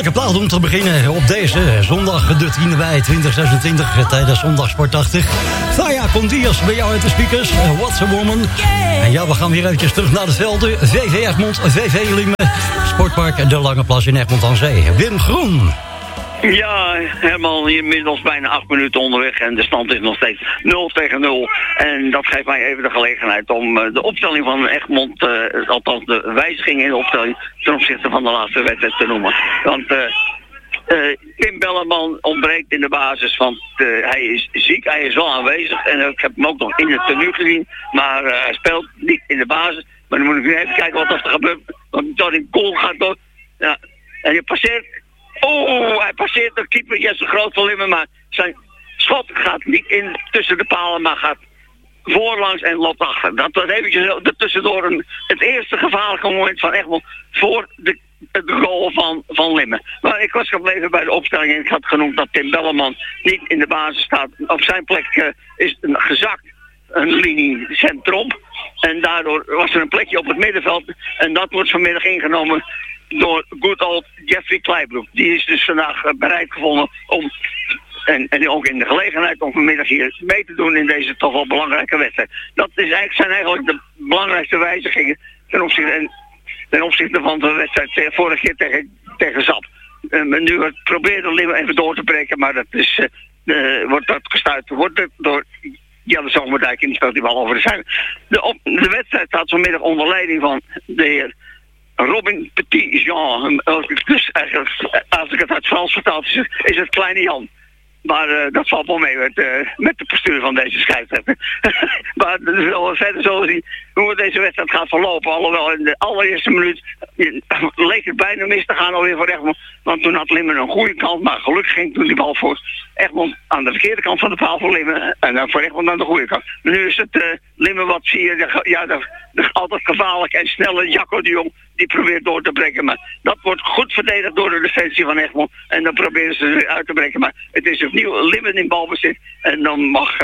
Lekker plaat om te beginnen op deze zondag, de 10e mei 2026, tijdens Zondag Sportachtig. Nou ja, komt die als bij jou uit de speakers, What's a Woman. En ja, we gaan weer eventjes terug naar de velden. VV Egmond, VV Liemen, Sportpark De Lange Plas in Egmond aan Zee. Wim Groen. Ja, Herman, inmiddels bijna 8 minuten onderweg en de stand is nog steeds 0-0. En dat geeft mij even de gelegenheid om de opstelling van Egmond, althans de wijziging in de opstelling, ten opzichte van de laatste wedstrijd te noemen. Want Tim Belleman ontbreekt in de basis, want hij is ziek, hij is wel aanwezig en ik heb hem ook nog in het tenue gezien, maar hij speelt niet in de basis. Maar dan moet ik nu even kijken wat er gebeurt, want Johnny Kool gaat door. Ja, en je passeert. Hij passeert de keeper Jesse Groot van Limmen, maar zijn schot gaat niet in tussen de palen, maar gaat voorlangs en loopt achter. Dat was eventjes tussendoor het eerste gevaarlijke moment van Egmond voor de goal van Limmen. Maar ik was gebleven bij de opstelling en ik had genoemd dat Tim Belleman niet in de basis staat. Op zijn plek is gezakt een linie centrom en daardoor was er een plekje op het middenveld en dat wordt vanmiddag ingenomen door good old Jeffrey Kleibroek. Die is dus vandaag bereid gevonden om, en ook in de gelegenheid om vanmiddag hier mee te doen in deze toch wel belangrijke wedstrijd. Dat zijn eigenlijk de belangrijkste wijzigingen ten opzichte van de wedstrijd vorige keer tegen Zap. Nu probeerde Limmen even door te breken, maar dat is, wordt dat gestuurd door Jelle Zomerdijk en die speelt die bal over de zijde. De wedstrijd staat vanmiddag onder leiding van de heer Robin Petit-Jean. Dus eigenlijk, als ik het uit Frans vertaal, is het kleine Jan. Maar dat valt wel mee met de postuur van deze scheidsrechter. Maar verder zullen we zien hoe deze wedstrijd gaat verlopen. Alhoewel in de allereerste minuut leek het bijna mis te gaan alweer voor Egmond. Want toen had Limmen een goede kant, maar gelukkig ging toen die bal voor Egmond aan de verkeerde kant van de paal voor Limmen. En dan voor Egmond aan de goede kant. Nu is het Limmen wat zie je, de altijd gevaarlijk en snelle Jacco de Jong. Die probeert door te breken, maar dat wordt goed verdedigd door de defensie van Egmond. En dan proberen ze er uit te breken. Maar het is opnieuw Limmen in balbezit. En dan mag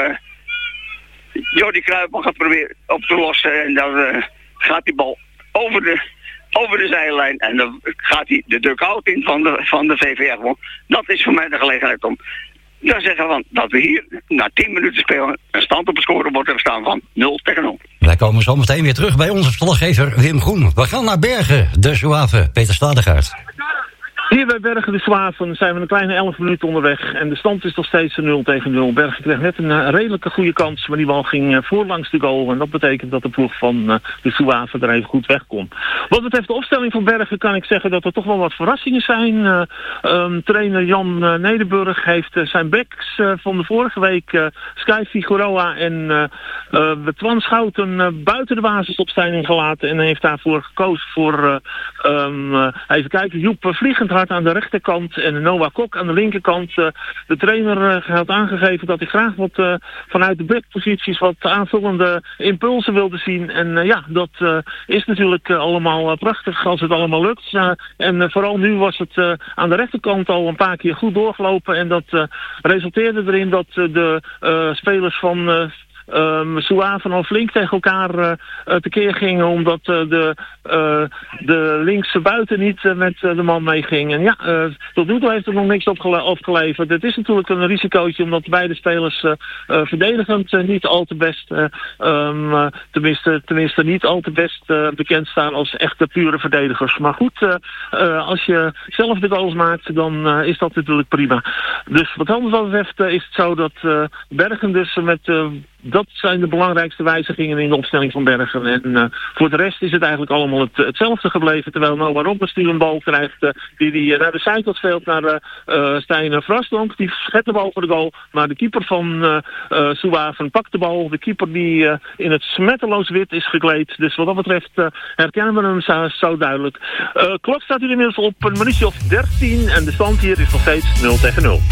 Jordi Cruijff het proberen op te lossen. En dan gaat die bal over de zijlijn. En dan gaat hij de dugout in van de VV Egmond. Dat is voor mij de gelegenheid om dan zeggen we dat we hier na 10 minuten spelen een stand op het scorebord hebben staan van 0-0. Wij komen zo meteen weer terug bij onze verslaggever Wim Groen. We gaan naar Bergen, de Zouave, Peter Stadegaard. Hier bij Bergen de Zouaven zijn we een kleine 11 minuten onderweg. En de stand is nog steeds 0-0. Bergen kreeg net een redelijke goede kans. Maar die bal ging voorlangs de goal. En dat betekent dat de ploeg van de Zouaven er even goed weg kon. Wat betreft de opstelling van Bergen kan ik zeggen dat er toch wel wat verrassingen zijn. Trainer Jan Nederburg heeft zijn backs van de vorige week, Sky Figueroa en Twan Schouten, buiten de basisopstelling gelaten. En heeft daarvoor gekozen voor, even kijken, Joep Vliegendhart aan de rechterkant en Noah Kok aan de linkerkant. De trainer had aangegeven dat hij graag wat vanuit de backposities wat aanvullende impulsen wilde zien. En dat is natuurlijk allemaal prachtig als het allemaal lukt. En vooral nu was het aan de rechterkant al een paar keer goed doorgelopen. En dat resulteerde erin dat de spelers van Zouaven al flink tegen elkaar tekeer gingen, omdat de linkse buiten niet met de man meeging. En tot nu toe heeft er nog niks opgeleverd. Het is natuurlijk een risicootje, omdat beide spelers verdedigend niet al te best, tenminste niet al te best bekend staan als echte pure verdedigers. Maar goed, als je zelf de goals maakt, dan is dat natuurlijk prima. Dus wat anders betreft is het zo dat Bergen dus dat zijn de belangrijkste wijzigingen in de opstelling van Bergen. En voor de rest is het eigenlijk allemaal hetzelfde gebleven. Terwijl Noah Robbers nu een bal krijgt die naar de zijkant speelt naar Stijn Vrasdonk. Die schet de bal voor de goal. Maar de keeper van Zouaven pakt de bal. De keeper die in het smetteloos wit is gekleed. Dus wat dat betreft herkennen we hem zo duidelijk. Klok staat hier inmiddels op een minuutje of 13. En de stand hier is nog steeds 0-0.